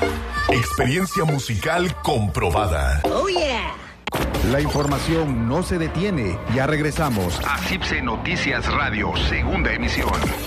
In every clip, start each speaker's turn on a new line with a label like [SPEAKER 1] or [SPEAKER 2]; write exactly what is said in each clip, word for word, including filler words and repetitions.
[SPEAKER 1] Experiencia musical comprobada.
[SPEAKER 2] Oh yeah.
[SPEAKER 3] La información no se detiene. Ya regresamos a CIPSE Noticias Radio, segunda emisión.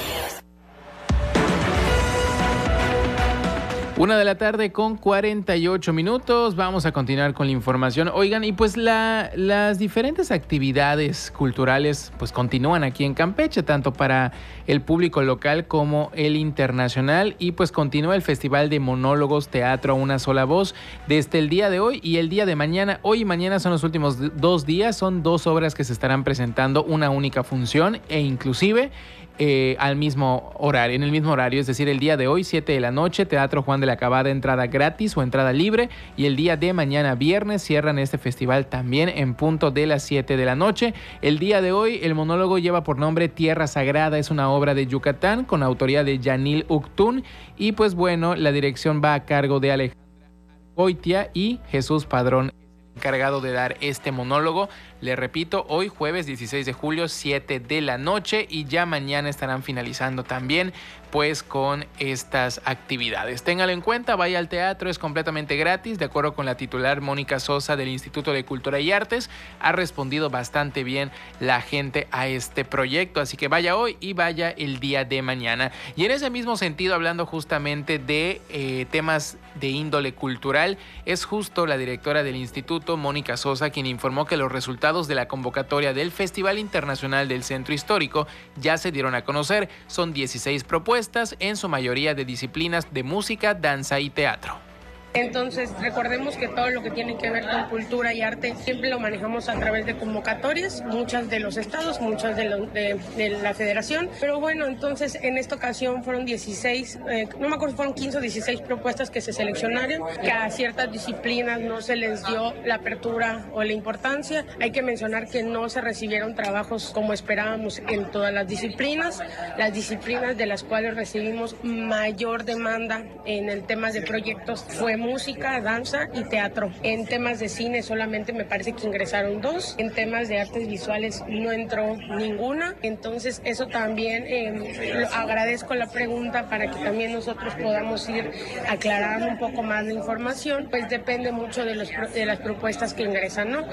[SPEAKER 4] Una de la tarde con cuarenta y ocho minutos. Vamos a continuar con la información. Oigan, y pues la, las diferentes actividades culturales pues continúan aquí en Campeche, tanto para el público local como el internacional. Y pues continúa el Festival de Monólogos Teatro a una sola voz desde el día de hoy y el día de mañana. Hoy y mañana son los últimos dos días. Son dos obras que se estarán presentando, una única función e inclusive Eh, al mismo horario, en el mismo horario, es decir, el día de hoy, siete de la noche, Teatro Juan de la Cabada, entrada gratis o entrada libre, y el día de mañana, viernes, cierran este festival también en punto de las siete de la noche. El día de hoy, el monólogo lleva por nombre Tierra Sagrada, es una obra de Yucatán con autoría de Yanil Uctún, y pues bueno, la dirección va a cargo de Alejandra Goitia y Jesús Padrón, encargado de dar este monólogo. Le repito, hoy jueves dieciséis de julio, siete de la noche, y ya mañana estarán finalizando también pues con estas actividades. Téngalo en cuenta, vaya al teatro, es completamente gratis. De acuerdo con la titular Mónica Sosa del Instituto de Cultura y Artes, ha respondido bastante bien la gente a este proyecto, así que vaya hoy y vaya el día de mañana. Y en ese mismo sentido, hablando justamente de eh, temas de índole cultural, es justo la directora del instituto, Mónica Sosa, quien informó que los resultados de la convocatoria del Festival Internacional del Centro Histórico ya se dieron a conocer. Son dieciséis propuestas, en su mayoría de disciplinas de música, danza y teatro.
[SPEAKER 5] Entonces, recordemos que todo lo que tiene que ver con cultura y arte siempre lo manejamos a través de convocatorias, muchas de los estados, muchas de, lo, de, de la federación. Pero bueno, entonces en esta ocasión fueron dieciséis, eh, no me acuerdo si fueron quince o dieciséis propuestas que se seleccionaron, que a ciertas disciplinas no se les dio la apertura o la importancia. Hay que mencionar que no se recibieron trabajos como esperábamos en todas las disciplinas. Las disciplinas de las cuales recibimos mayor demanda en el tema de proyectos fue música, danza y teatro. En temas de cine solamente me parece que ingresaron dos. En temas de artes visuales no entró ninguna. Entonces eso también eh, agradezco la pregunta para que también nosotros podamos ir aclarando un poco más la información. Pues depende mucho de, los, de las propuestas que ingresan, ¿no?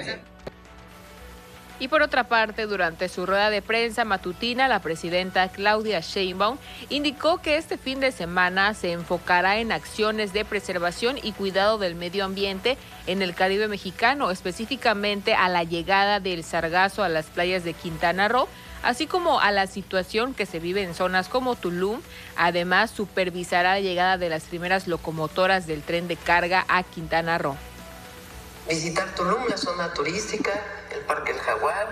[SPEAKER 6] Y por otra parte, durante su rueda de prensa matutina, la presidenta Claudia Sheinbaum indicó que este fin de semana se enfocará en acciones de preservación y cuidado del medio ambiente en el Caribe mexicano, específicamente a la llegada del sargazo a las playas de Quintana Roo, así como a la situación que se vive en zonas como Tulum. Además, supervisará la llegada de las primeras locomotoras del tren de carga a Quintana Roo.
[SPEAKER 7] Visitar Tulum, la zona turística, el Parque El Jaguar,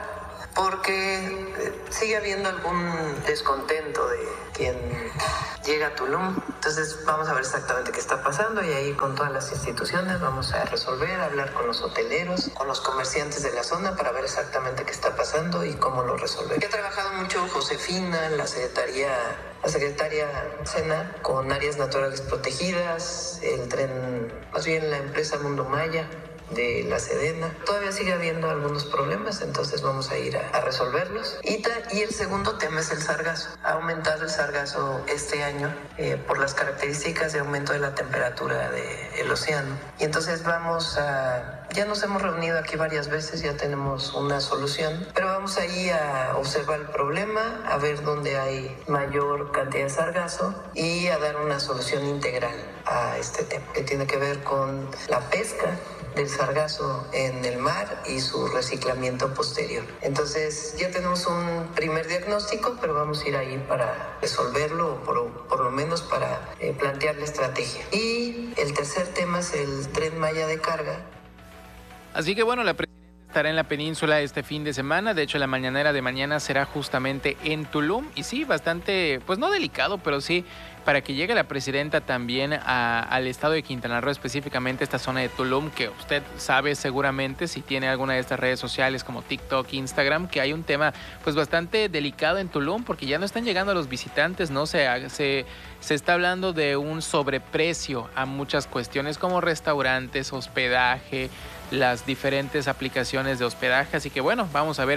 [SPEAKER 7] porque sigue habiendo algún descontento de quien llega a Tulum. Entonces vamos a ver exactamente qué está pasando y ahí con todas las instituciones vamos a resolver, hablar con los hoteleros, con los comerciantes de la zona para ver exactamente qué está pasando y cómo lo resolver. Ha trabajado mucho Josefina, la secretaría, la secretaria Sena, con áreas naturales protegidas, el tren, más bien la empresa Mundo Maya de la Sedena. Todavía sigue habiendo algunos problemas, entonces vamos a ir a, a resolverlos. Y, ta, y el segundo tema es el sargazo. Ha aumentado el sargazo este año eh, por las características de aumento de la temperatura del océano. Y entonces vamos a... Ya nos hemos reunido aquí varias veces, ya tenemos una solución, pero vamos ahí a observar el problema, a ver dónde hay mayor cantidad de sargazo y a dar una solución integral a este tema, que tiene que ver con la pesca del sargazo en el mar y su reciclamiento posterior. Entonces ya tenemos un primer diagnóstico, pero vamos a ir ahí para resolverlo, o por, por lo menos para eh, plantear la estrategia. Y el tercer tema es el Tren Maya de carga.
[SPEAKER 4] Así que bueno, la presidenta estará en la península este fin de semana. De hecho, la mañanera de mañana será justamente en Tulum. Y sí, bastante, pues no delicado, pero sí, para que llegue la presidenta también a, al estado de Quintana Roo, específicamente esta zona de Tulum, que usted sabe seguramente si tiene alguna de estas redes sociales como TikTok, Instagram, que hay un tema pues bastante delicado en Tulum, porque ya no están llegando los visitantes, ¿no? Se, se, se está hablando de un sobreprecio a muchas cuestiones como restaurantes, hospedaje, las diferentes aplicaciones de hospedaje. Así que bueno, vamos a ver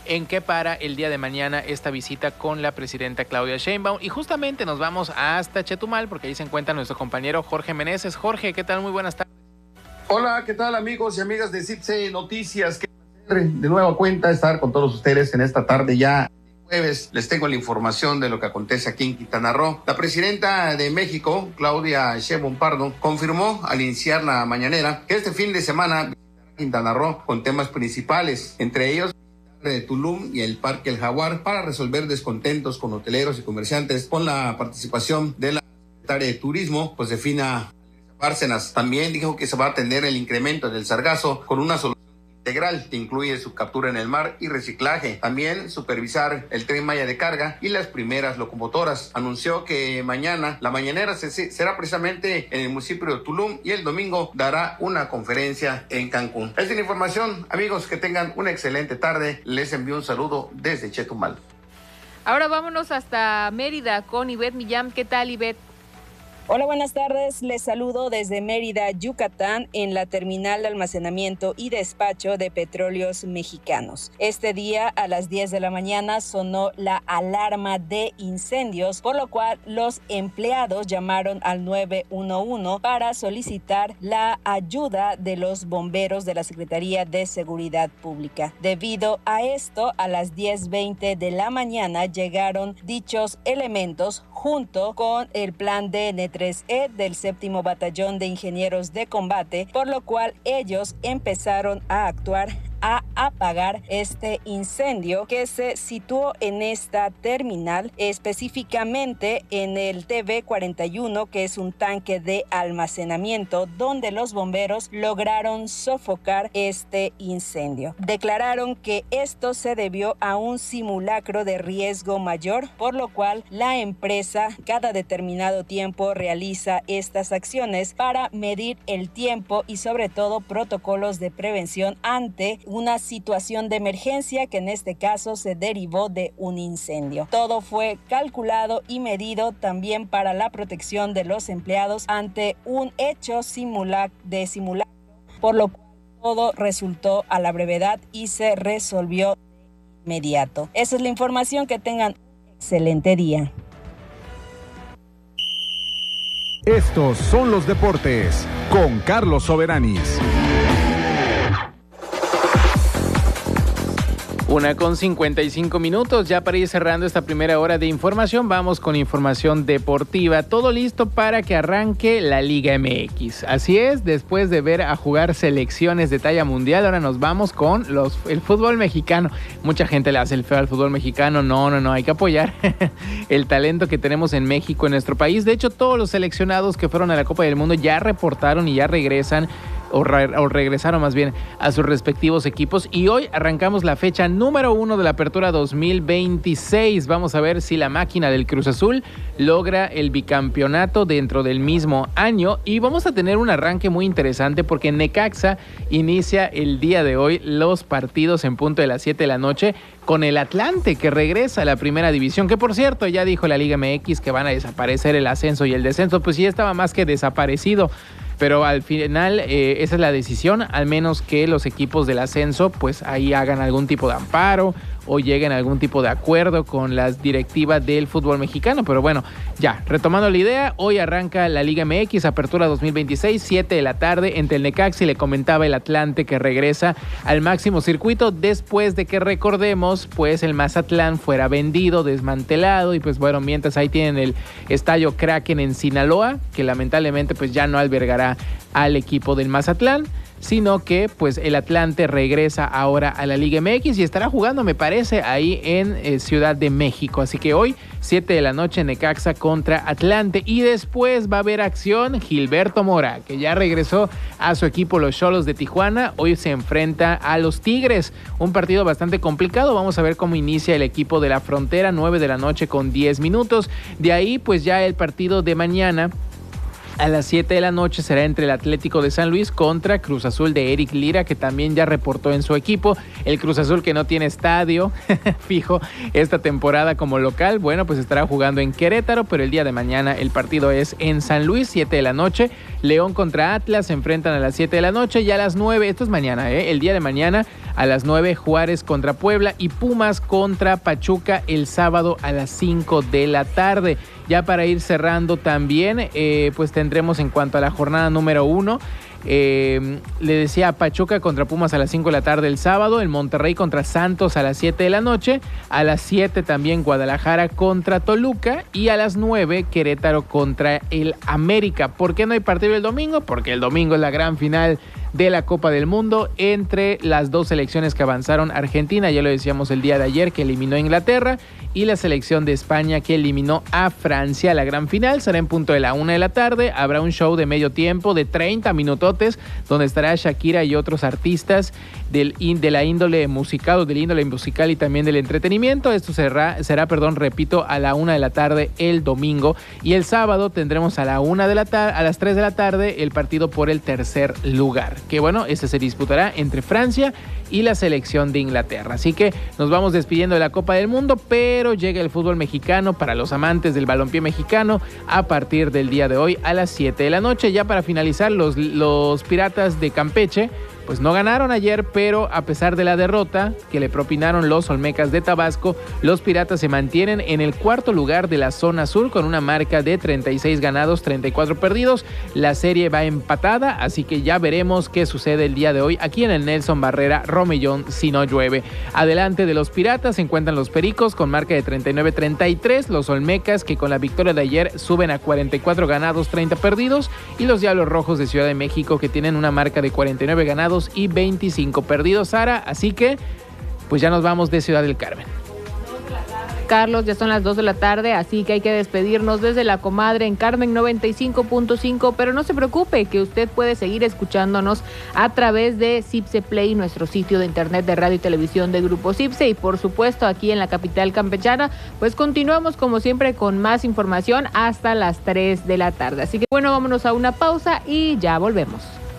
[SPEAKER 4] en qué para el día de mañana esta visita con la presidenta Claudia Sheinbaum. Y justamente nos vamos hasta Chetumal porque ahí se encuentra nuestro compañero Jorge Meneses. Jorge, ¿qué tal? Muy buenas tardes.
[SPEAKER 2] Hola, ¿qué tal amigos y amigas de C I P C Noticias? Qué placer de nueva cuenta estar con todos ustedes en esta tarde ya jueves. Les tengo la información de lo que acontece aquí en Quintana Roo. La presidenta de México, Claudia Sheinbaum Pardo, confirmó al iniciar la mañanera que este fin de semana visitará Quintana Roo con temas principales, entre ellos de Tulum y el Parque El Jaguar, para resolver descontentos con hoteleros y comerciantes con la participación de la secretaria de Turismo, Josefina Bárcenas. También dijo que se va a atender el incremento del sargazo con una solución integral que incluye su captura en el mar y reciclaje. También supervisar el Tren Maya de carga y las primeras locomotoras. Anunció que mañana la mañanera se, será precisamente en el municipio de Tulum y el domingo dará una conferencia en Cancún. Esta es la información, amigos, que tengan una excelente tarde. Les envío un saludo desde Chetumal.
[SPEAKER 6] Ahora vámonos hasta Mérida con Ivette Millán. ¿Qué tal, Ivette?
[SPEAKER 8] Hola, buenas tardes. Les saludo desde Mérida, Yucatán, en la terminal de almacenamiento y despacho de Petróleos Mexicanos. Este día a las diez de la mañana sonó la alarma de incendios, por lo cual los empleados llamaron al nueve uno uno para solicitar la ayuda de los bomberos de la Secretaría de Seguridad Pública. Debido a esto, a las diez veinte de la mañana llegaron dichos elementos junto con el plan de N tres E del séptimo Batallón de Ingenieros de Combate, por lo cual ellos empezaron a actuar a apagar este incendio que se situó en esta terminal, específicamente en el T V cuarenta y uno, que es un tanque de almacenamiento donde los bomberos lograron sofocar este incendio. Declararon que esto se debió a un simulacro de riesgo mayor, por lo cual la empresa cada determinado tiempo realiza estas acciones para medir el tiempo y sobre todo protocolos de prevención ante una situación de emergencia que en este caso se derivó de un incendio. Todo fue calculado y medido también para la protección de los empleados ante un hecho simula- de simulacro, por lo cual todo resultó a la brevedad y se resolvió de inmediato. Esa es la información, que tengan un excelente día.
[SPEAKER 3] Estos son los deportes con Carlos Soberanis.
[SPEAKER 4] Una con cincuenta y cinco minutos, ya para ir cerrando esta primera hora de información, vamos con información deportiva. Todo listo para que arranque la Liga M X. Así es, después de ver a jugar selecciones de talla mundial, ahora nos vamos con los, el fútbol mexicano. Mucha gente le hace el feo al fútbol mexicano. No, no, no, hay que apoyar el talento que tenemos en México, en nuestro país. De hecho, todos los seleccionados que fueron a la Copa del Mundo ya reportaron y ya regresan O, re, o regresaron más bien a sus respectivos equipos, y hoy arrancamos la fecha número uno de la Apertura dos mil veintiséis. Vamos a ver si la máquina del Cruz Azul logra el bicampeonato dentro del mismo año, y vamos a tener un arranque muy interesante porque Necaxa inicia el día de hoy los partidos en punto de las siete de la noche con el Atlante, que regresa a la primera división, que por cierto ya dijo la Liga M X que van a desaparecer el ascenso y el descenso. Pues sí, estaba más que desaparecido, pero al final eh, esa es la decisión, al menos que los equipos del ascenso pues ahí hagan algún tipo de amparo o lleguen a algún tipo de acuerdo con las directivas del fútbol mexicano. Pero bueno, ya, retomando la idea, hoy arranca la Liga M X, Apertura dos mil veintiséis, siete de la tarde, entre el Necaxa y le comentaba el Atlante, que regresa al máximo circuito después de que, recordemos, pues el Mazatlán fuera vendido, desmantelado, y pues bueno, mientras ahí tienen el Estadio Kraken en Sinaloa, que lamentablemente pues ya no albergará al equipo del Mazatlán, sino que pues el Atlante regresa ahora a la Liga M X y estará jugando, me parece, ahí en eh, Ciudad de México. Así que hoy, siete de la noche, Necaxa contra Atlante, y después va a haber acción. Gilberto Mora, que ya regresó a su equipo, los Xolos de Tijuana, hoy se enfrenta a los Tigres, un partido bastante complicado. Vamos a ver cómo inicia el equipo de la Frontera, nueve de la noche con diez minutos. De ahí pues ya el partido de mañana a las siete de la noche será entre el Atlético de San Luis contra Cruz Azul de Eric Lira, que también ya reportó en su equipo. El Cruz Azul, que no tiene estadio fijo esta temporada como local, bueno, pues estará jugando en Querétaro, pero el día de mañana el partido es en San Luis, siete de la noche. León contra Atlas se enfrentan a las siete de la noche, y a las nueve, esto es mañana, ¿eh? El día de mañana a las nueve, Juárez contra Puebla y Pumas contra Pachuca el sábado a las cinco de la tarde. Ya para ir cerrando también, eh, pues tendremos en cuanto a la jornada número uno, Eh, le decía Pachuca contra Pumas a las cinco de la tarde el sábado, el Monterrey contra Santos a las siete de la noche, a las siete también Guadalajara contra Toluca y a las nueve Querétaro contra el América. ¿Por qué no hay partido el domingo? Porque el domingo es la gran final de la Copa del Mundo entre las dos selecciones que avanzaron. Argentina, ya lo decíamos el día de ayer, que eliminó a Inglaterra, y la selección de España, que eliminó a Francia. La gran final será en punto de la una de la tarde. Habrá un show de medio tiempo de treinta minutotes donde estará Shakira y otros artistas del, de la índole musical o del índole musical y también del entretenimiento. Esto será, será, perdón, repito, a la una de la tarde el domingo, y el sábado tendremos a la una de la tarde, a las tres de la tarde, el partido por el tercer lugar, que bueno, este se disputará entre Francia y la selección de Inglaterra. Así que nos vamos despidiendo de la Copa del Mundo, pero llega el fútbol mexicano para los amantes del balompié mexicano a partir del día de hoy a las siete de la noche. Ya para finalizar, los, los Piratas de Campeche pues no ganaron ayer, pero a pesar de la derrota que le propinaron los Olmecas de Tabasco, los Piratas se mantienen en el cuarto lugar de la zona sur con una marca de treinta y seis ganados, treinta y cuatro perdidos. La serie va empatada, así que ya veremos qué sucede el día de hoy aquí en el Nelson Barrera Romellón si no llueve. Adelante de los Piratas se encuentran los Pericos con marca de treinta y nueve treinta y tres, los Olmecas, que con la victoria de ayer suben a cuarenta y cuatro ganados, treinta perdidos, y los Diablos Rojos de Ciudad de México, que tienen una marca de cuarenta y nueve ganados y veinticinco perdidos, Sara. Así que pues ya nos vamos de Ciudad del Carmen.
[SPEAKER 6] Carlos, ya son las dos de la tarde, así que hay que despedirnos desde La Comadre en Carmen noventa y cinco punto cinco, pero no se preocupe que usted puede seguir escuchándonos a través de Cipse Play, nuestro sitio de internet de radio y televisión de Grupo Cipse, y por supuesto aquí en la capital campechana, pues continuamos como siempre con más información hasta las tres de la tarde. Así que bueno, vámonos a una pausa y ya volvemos.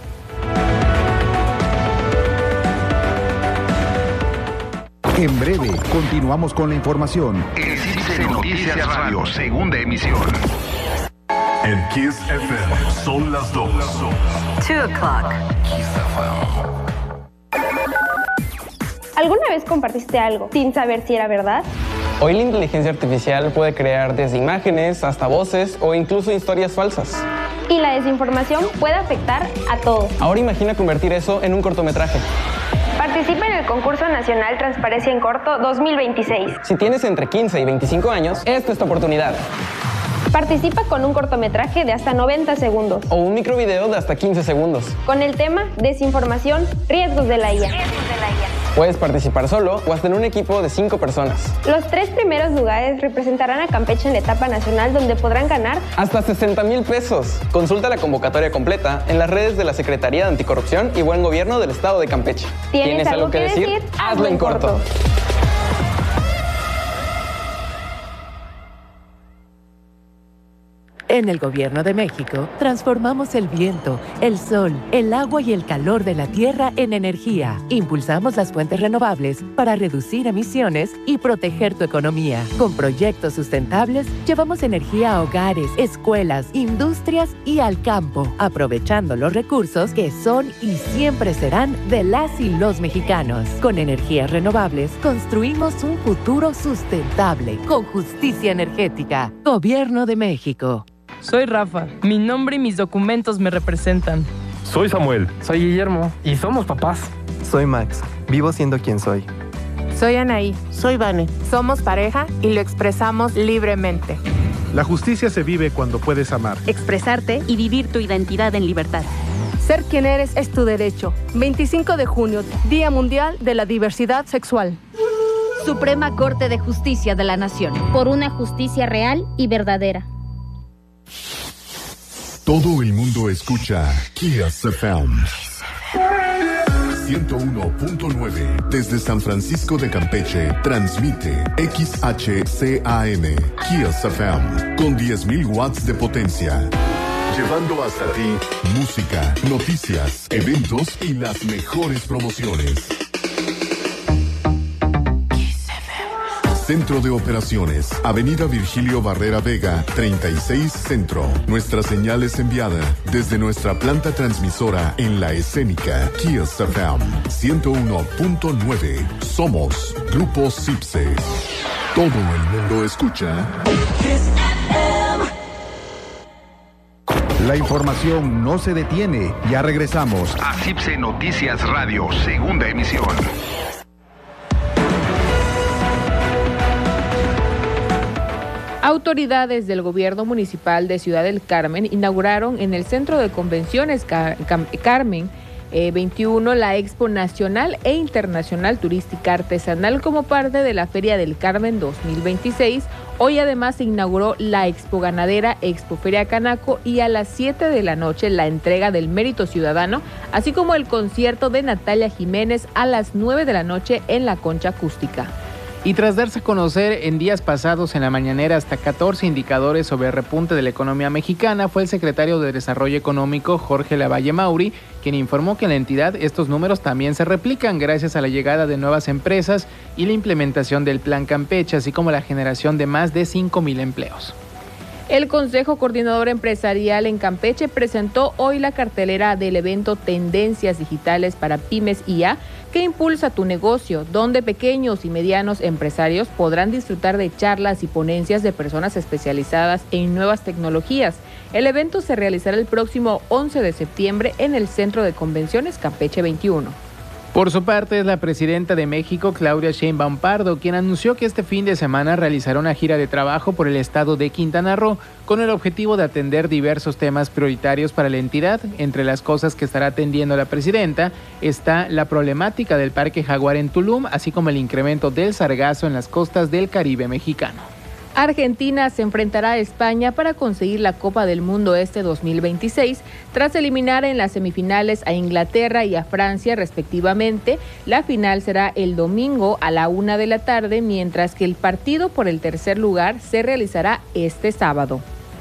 [SPEAKER 3] En breve, continuamos con la información.
[SPEAKER 1] En Cipse Noticias Radio, segunda emisión. En Kiss F M, son las dos.
[SPEAKER 9] Two o'clock.
[SPEAKER 1] Kiss F M.
[SPEAKER 10] ¿Alguna vez compartiste algo sin saber si era verdad?
[SPEAKER 11] Hoy la inteligencia artificial puede crear desde imágenes hasta voces o incluso historias falsas.
[SPEAKER 10] Y la desinformación puede afectar a todos.
[SPEAKER 11] Ahora imagina convertir eso en un cortometraje.
[SPEAKER 10] Participa en el concurso nacional Transparencia en Corto dos mil veintiséis.
[SPEAKER 11] Si tienes entre quince y veinticinco años, esta es tu oportunidad.
[SPEAKER 10] Participa con un cortometraje de hasta noventa segundos.
[SPEAKER 11] O un microvideo de hasta quince segundos.
[SPEAKER 10] Con el tema Desinformación, riesgos de la I A. Riesgos de la I A.
[SPEAKER 11] Puedes participar solo o hasta en un equipo de cinco personas.
[SPEAKER 10] Los tres primeros lugares representarán a Campeche en la etapa nacional, donde podrán ganar
[SPEAKER 11] hasta sesenta mil pesos. Consulta la convocatoria completa en las redes de la Secretaría de Anticorrupción y Buen Gobierno del Estado de Campeche.
[SPEAKER 10] ¿Tienes, ¿Tienes algo que decir? decir? Hazlo en corto. corto.
[SPEAKER 12] En el Gobierno de México, transformamos el viento, el sol, el agua y el calor de la tierra en energía. Impulsamos las fuentes renovables para reducir emisiones y proteger tu economía. Con proyectos sustentables, llevamos energía a hogares, escuelas, industrias y al campo, aprovechando los recursos que son y siempre serán de las y los mexicanos. Con energías renovables, construimos un futuro sustentable, con justicia energética. Gobierno de México.
[SPEAKER 13] Soy Rafa. Mi nombre y mis documentos me representan.
[SPEAKER 14] Soy Samuel.
[SPEAKER 15] Soy Guillermo.
[SPEAKER 14] Y somos papás.
[SPEAKER 15] Soy Max. Vivo siendo quien soy.
[SPEAKER 16] Soy Anaí.
[SPEAKER 17] Soy Vane.
[SPEAKER 16] Somos pareja y lo expresamos libremente.
[SPEAKER 18] La justicia se vive cuando puedes amar,
[SPEAKER 19] expresarte y vivir tu identidad en libertad.
[SPEAKER 20] Ser quien eres es tu derecho. veinticinco de junio, Día Mundial de la Diversidad Sexual.
[SPEAKER 19] Suprema Corte de Justicia de la Nación.
[SPEAKER 21] Por una justicia real y verdadera.
[SPEAKER 1] Todo el mundo escucha Kiss F M ciento uno punto nueve desde San Francisco de Campeche. Transmite X H C A M Kiss F M con diez mil watts de potencia, llevando hasta ti música, noticias, eventos y las mejores promociones. Centro de Operaciones, Avenida Virgilio Barrera Vega, treinta y seis Centro. Nuestra señal es enviada desde nuestra planta transmisora en La Escénica, Kiss F M, ciento uno punto nueve. Somos Grupo CIPSE. Todo el mundo escucha
[SPEAKER 3] Kiss F M. La información no se detiene. Ya regresamos a CIPSE Noticias Radio, segunda emisión.
[SPEAKER 6] Autoridades del gobierno municipal de Ciudad del Carmen inauguraron en el Centro de Convenciones Car- Car- Carmen eh, veintiuno la Expo Nacional e Internacional Turística Artesanal como parte de la Feria del Carmen dos mil veintiséis. Hoy además se inauguró la Expo Ganadera, Expo Feria Canaco y a las siete de la noche la entrega del Mérito Ciudadano, así como el concierto de Natalia Jiménez a las nueve de la noche en la Concha Acústica.
[SPEAKER 4] Y tras darse a conocer en días pasados en la mañanera hasta catorce indicadores sobre el repunte de la economía mexicana, fue el secretario de Desarrollo Económico, Jorge Lavalle Mauri, quien informó que en la entidad estos números también se replican gracias a la llegada de nuevas empresas y la implementación del Plan Campeche, así como la generación de más de cinco mil empleos.
[SPEAKER 6] El Consejo Coordinador Empresarial en Campeche presentó hoy la cartelera del evento Tendencias Digitales para Pymes I A, que impulsa tu negocio, donde pequeños y medianos empresarios podrán disfrutar de charlas y ponencias de personas especializadas en nuevas tecnologías. El evento se realizará el próximo once de septiembre en el Centro de Convenciones Campeche veintiuno.
[SPEAKER 4] Por su parte, es la presidenta de México, Claudia Sheinbaum Pardo, quien anunció que este fin de semana realizará una gira de trabajo por el estado de Quintana Roo con el objetivo de atender diversos temas prioritarios para la entidad. Entre las cosas que estará atendiendo la presidenta está la problemática del Parque Jaguar en Tulum, así como el incremento del sargazo en las costas del Caribe mexicano.
[SPEAKER 6] Argentina se enfrentará a España para conseguir la Copa del Mundo este dos mil veintiséis, tras eliminar en las semifinales a Inglaterra y a Francia respectivamente. La final será el domingo a la una de la tarde, mientras que el partido por el tercer lugar se realizará este sábado.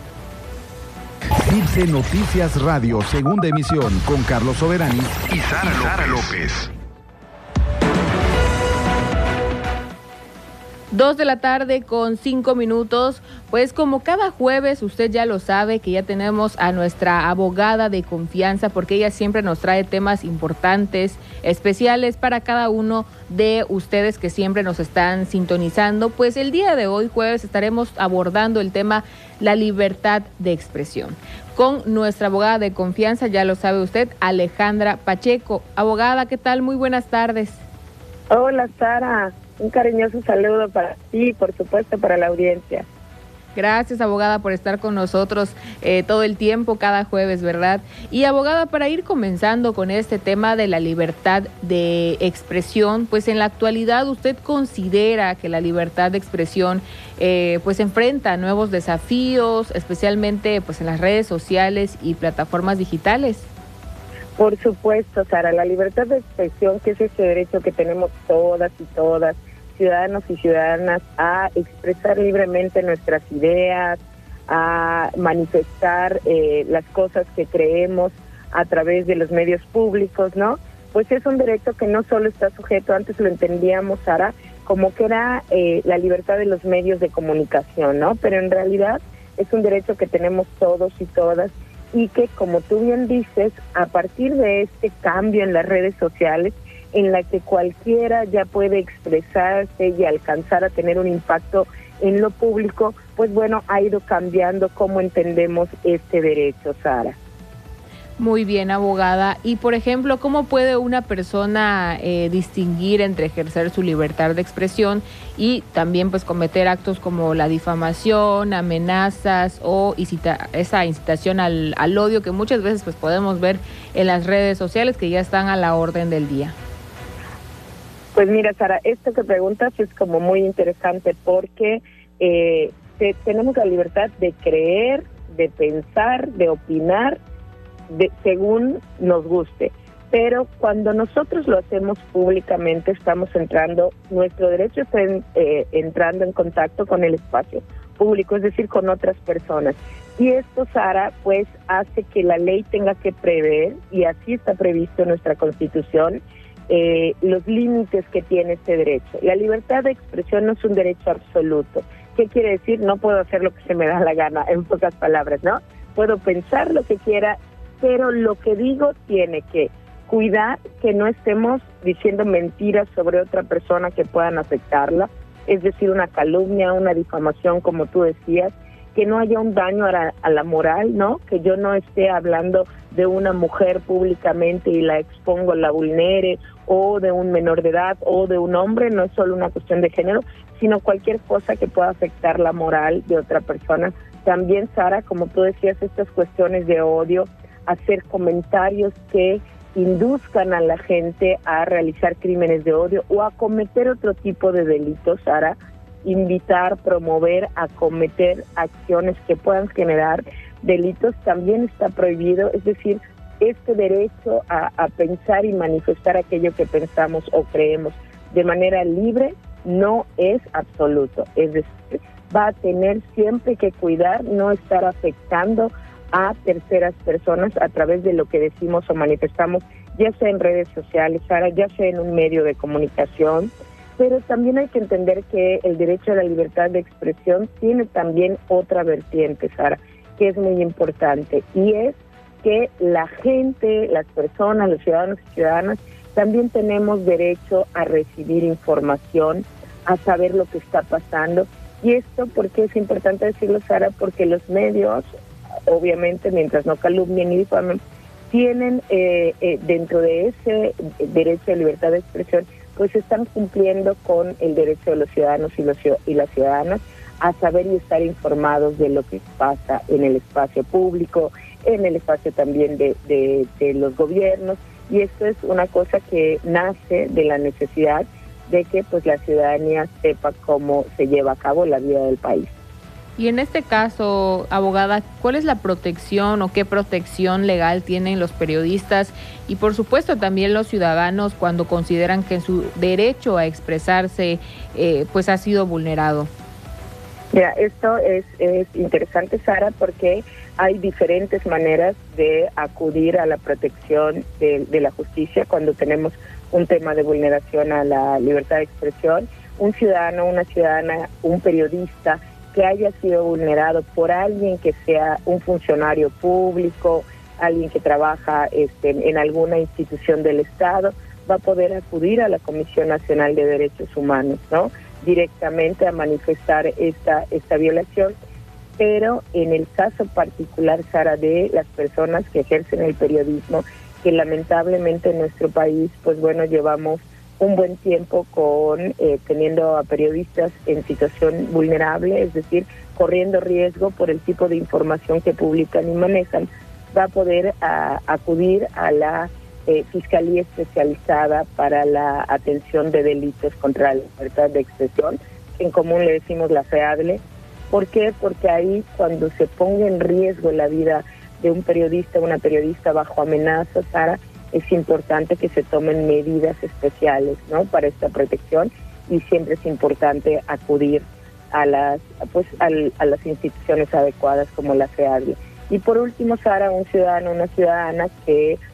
[SPEAKER 3] CIPSE Noticias Radio, segunda emisión, con Carlos Soberani y Sara López. Sara López.
[SPEAKER 6] Dos de la tarde con cinco minutos, pues como cada jueves usted ya lo sabe que ya tenemos a nuestra abogada de confianza, porque ella siempre nos trae temas importantes, especiales para cada uno de ustedes que siempre nos están sintonizando. Pues el día de hoy jueves estaremos abordando el tema la libertad de expresión con nuestra abogada de confianza, ya lo sabe usted, Alejandra Pacheco. Abogada, ¿qué tal? Muy buenas tardes.
[SPEAKER 14] Hola, Sara. Un cariñoso saludo para ti y por supuesto para la audiencia.
[SPEAKER 6] Gracias, abogada, por estar con nosotros eh, todo el tiempo, cada jueves, ¿verdad? Y abogada, para ir comenzando con este tema de la libertad de expresión, pues en la actualidad usted considera que la libertad de expresión eh, pues enfrenta nuevos desafíos, especialmente pues en las redes sociales y plataformas digitales.
[SPEAKER 14] Por supuesto, Sara, la libertad de expresión, que es ese derecho que tenemos todas y todas, ciudadanos y ciudadanas, a expresar libremente nuestras ideas, a manifestar eh, las cosas que creemos a través de los medios públicos, ¿no? Pues es un derecho que no solo está sujeto, antes lo entendíamos, Sara, como que era eh, la libertad de los medios de comunicación, ¿no? Pero en realidad es un derecho que tenemos todos y todas, y que, como tú bien dices, a partir de este cambio en las redes sociales, en la que cualquiera ya puede expresarse y alcanzar a tener un impacto en lo público, pues bueno, ha ido cambiando cómo entendemos este derecho, Sara.
[SPEAKER 6] Muy bien, abogada. Y, por ejemplo, ¿cómo puede una persona eh, distinguir entre ejercer su libertad de expresión y también pues cometer actos como la difamación, amenazas o incita- esa incitación al, al odio que muchas veces pues podemos ver en las redes sociales que ya están a la orden del día?
[SPEAKER 14] Pues mira, Sara, esto que preguntas es como muy interesante porque eh, te, tenemos la libertad de creer, de pensar, de opinar, De, según nos guste, pero cuando nosotros lo hacemos públicamente estamos entrando, nuestro derecho está en, eh, entrando en contacto con el espacio público, es decir, con otras personas, y esto, Sara, pues hace que la ley tenga que prever, y así está previsto en nuestra Constitución, eh, los límites que tiene este derecho. La libertad de expresión no es un derecho absoluto. ¿Qué quiere decir? No puedo hacer lo que se me da la gana, en pocas palabras, ¿no? Puedo pensar lo que quiera, pero lo que digo tiene que cuidar que no estemos diciendo mentiras sobre otra persona que puedan afectarla, es decir, una calumnia, una difamación, como tú decías, que no haya un daño a la, a la moral, ¿no? Que yo no esté hablando de una mujer públicamente y la expongo, la vulnere, o de un menor de edad, o de un hombre, no es solo una cuestión de género, sino cualquier cosa que pueda afectar la moral de otra persona. También, Sara, como tú decías, estas cuestiones de odio, hacer comentarios que induzcan a la gente a realizar crímenes de odio o a cometer otro tipo de delitos, Sara, invitar, promover a cometer acciones que puedan generar delitos, también está prohibido. Es decir, este derecho a, a pensar y manifestar aquello que pensamos o creemos de manera libre no es absoluto. Es decir, va a tener siempre que cuidar no estar afectando a terceras personas a través de lo que decimos o manifestamos, ya sea en redes sociales, Sara, ya sea en un medio de comunicación. Pero también hay que entender que el derecho a la libertad de expresión tiene también otra vertiente, Sara, que es muy importante, y es que la gente, las personas, los ciudadanos y ciudadanas, también tenemos derecho a recibir información, a saber lo que está pasando. Y esto, ¿por qué es importante decirlo, Sara? Porque los medios, obviamente, mientras no calumnien ni difamen, tienen eh, eh, dentro de ese derecho a libertad de expresión, pues están cumpliendo con el derecho de los ciudadanos y, los, y las ciudadanas a saber y estar informados de lo que pasa en el espacio público, en el espacio también de, de, de los gobiernos, y esto es una cosa que nace de la necesidad de que pues la ciudadanía sepa cómo se lleva a cabo la vida del país.
[SPEAKER 6] Y en este caso, abogada, ¿cuál es la protección o qué protección legal tienen los periodistas y por supuesto también los ciudadanos cuando consideran que su derecho a expresarse eh, pues ha sido vulnerado?
[SPEAKER 14] Mira, esto es, es interesante, Sara, porque hay diferentes maneras de acudir a la protección de, de la justicia cuando tenemos un tema de vulneración a la libertad de expresión. Un ciudadano, una ciudadana, un periodista que haya sido vulnerado por alguien que sea un funcionario público, alguien que trabaja este, en alguna institución del Estado, va a poder acudir a la Comisión Nacional de Derechos Humanos, ¿no? Directamente a manifestar esta, esta violación. Pero en el caso particular, Sara, de las personas que ejercen el periodismo, que lamentablemente en nuestro país, pues bueno, llevamos un buen tiempo con eh, teniendo a periodistas en situación vulnerable, es decir, corriendo riesgo por el tipo de información que publican y manejan, va a poder a, acudir a la eh, Fiscalía Especializada para la Atención de Delitos contra la Libertad de Expresión, en común le decimos la FEADLE. ¿Por qué? Porque ahí cuando se ponga en riesgo la vida de un periodista, una periodista bajo amenaza, Sara, es importante que se tomen medidas especiales, ¿no?, para esta protección, y siempre es importante acudir a las pues al, a las instituciones adecuadas como la FEADLE. Y por último, Sara, un ciudadano, una ciudadana que